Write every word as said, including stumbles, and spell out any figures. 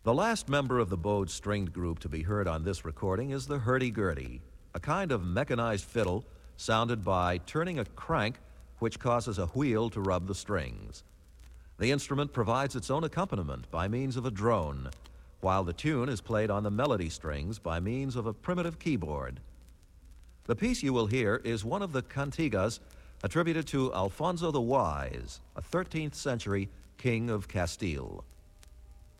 The last member of the bowed stringed group to be heard on this recording is the hurdy-gurdy, a kind of mechanized fiddle sounded by turning a crank which causes a wheel to rub the strings. The instrument provides its own accompaniment by means of a drone, while the tune is played on the melody strings by means of a primitive keyboard. The piece you will hear is one of the cantigas attributed to Alfonso the Wise, a thirteenth century king of Castile.